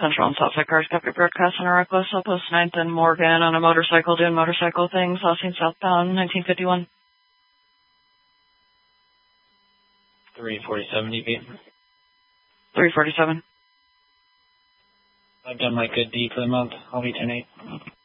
Central and Southside cars, copy broadcast on a reckless, Post 9th and Morgan on a motorcycle doing motorcycle things, last seen southbound, 1951. 347 DP. 347. I've done my good deed for the month. I'll be 10-8.